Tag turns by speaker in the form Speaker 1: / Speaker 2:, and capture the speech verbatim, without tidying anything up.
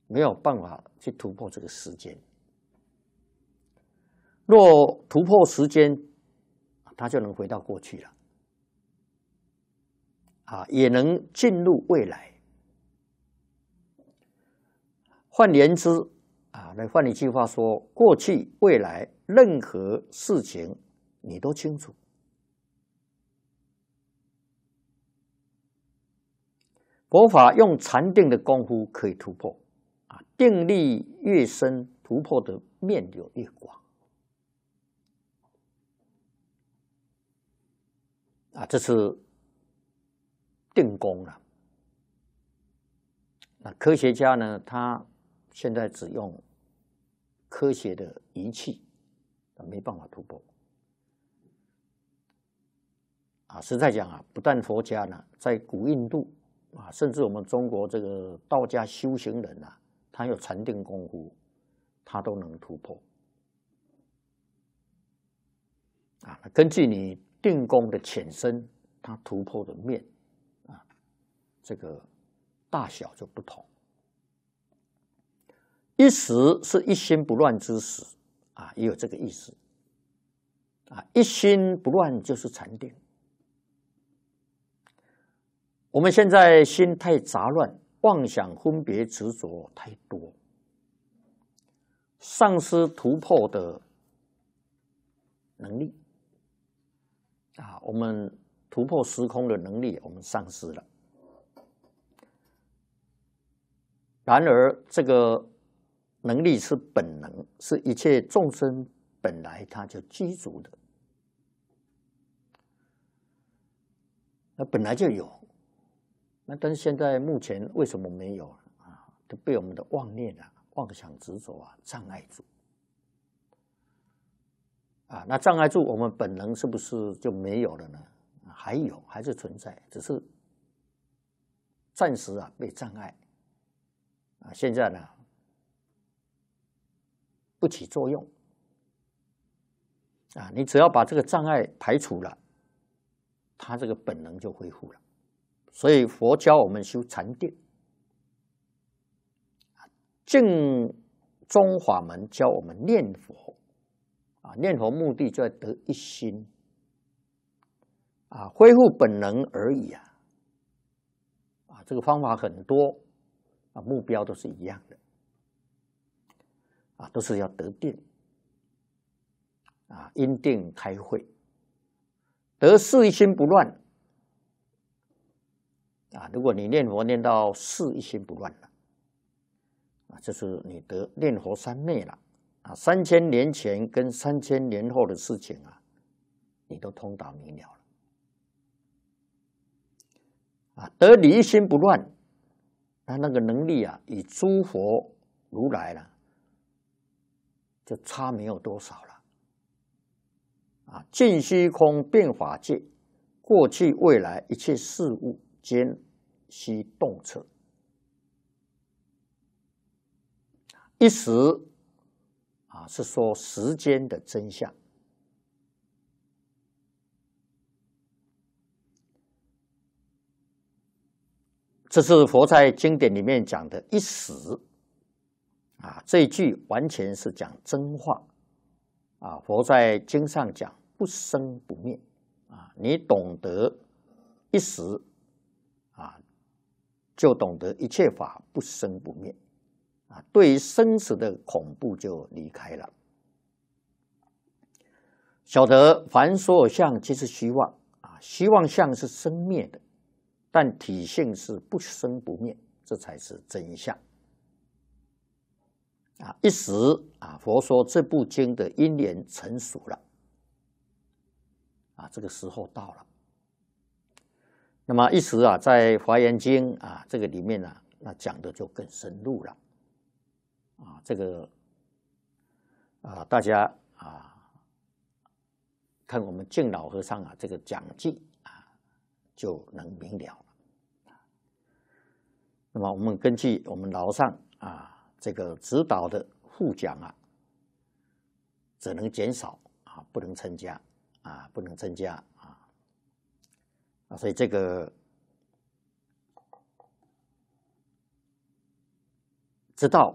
Speaker 1: 没有办法去突破这个时间。若突破时间，它就能回到过去了，啊，也能进入未来。换言之，啊，来换一句话说，过去、未来任何事情你都清楚。佛法用禅定的功夫可以突破，啊，定力越深，突破的面就越广，啊，这是定功了。那科学家呢，他现在只用科学的仪器，没办法突破。啊，实在讲啊，不但佛家呢，在古印度。啊，甚至我们中国这个道家修行人啊，他有禅定功夫，他都能突破。啊，根据你定功的浅深，他突破的面啊，这个大小就不同。一时是一心不乱之时啊，也有这个意思。啊，一心不乱就是禅定。我们现在心太杂乱，妄想、分别、执着太多，丧失突破的能力啊！我们突破时空的能力，我们丧失了。然而，这个能力是本能，是一切众生本来它就具足的，那本来就有。那但是现在目前为什么没有啊？都被我们的妄念啊、妄想执着啊障碍住啊。那障碍住我们本能是不是就没有了呢？还有，还是存在，只是暂时啊被障碍啊。现在呢不起作用啊。你只要把这个障碍排除了，它这个本能就恢复了。所以佛教我们修禅定，净宗法门教我们念佛，啊，念佛目的就要得一心，啊，恢复本能而已啊，啊，这个方法很多，啊，目标都是一样的，啊，都是要得定，啊，因定开慧，得事一心不乱。啊，如果你念佛念到事一心不乱了，啊，这是你得念佛三昧了，啊，三千年前跟三千年后的事情啊，你都通达明了了，啊，得理一心不乱，他那个能力啊，与诸佛如来了，就差没有多少了，啊，尽虚空遍法界，过去未来一切事物。间悉洞彻，一时啊是说时间的真相。这是佛在经典里面讲的一时啊，这一句完全是讲真话啊。佛在经上讲不生不灭啊，你懂得一时。啊，就懂得一切法不生不灭，啊，对于生死的恐怖就离开了。晓得凡所有相皆是虚妄，啊，虚妄相是生灭的，但体性是不生不灭，这才是真相。啊，一时啊，佛说这部经的因缘成熟了，啊，这个时候到了。那么一时啊，在《华严经》啊这个里面呢、啊，那讲的就更深入了，啊，这个啊大家啊看我们净老和尚啊这个讲记啊就能明了了。那么我们根据我们老和尚啊这个指导的护讲啊，只能减少啊，不能增加啊，不能增加。啊，所以这个知道